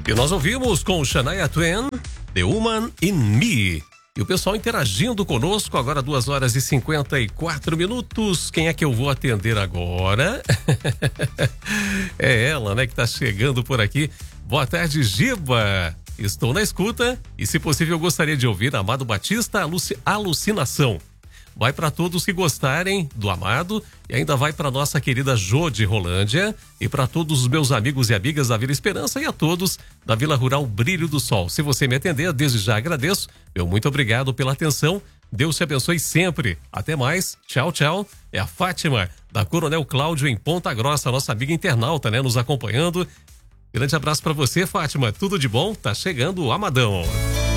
E nós ouvimos com Shania Twain, The Woman in Me. E o pessoal interagindo conosco, agora 2h54. Quem é que eu vou atender agora? É ela, né, que tá chegando por aqui. Boa tarde, Giba. Estou na escuta e, se possível, eu gostaria de ouvir Amado Batista, Alucinação. Vai para todos que gostarem do Amado e ainda vai para nossa querida Jô de Rolândia e para todos os meus amigos e amigas da Vila Esperança e a todos da Vila Rural Brilho do Sol. Se você me atender, desde já agradeço. Meu muito obrigado pela atenção. Deus te abençoe sempre. Até mais. Tchau, tchau. É a Fátima, da Coronel Cláudio em Ponta Grossa, nossa amiga internauta, né, nos acompanhando. Grande abraço para você, Fátima. Tudo de bom? Tá chegando o Amadão.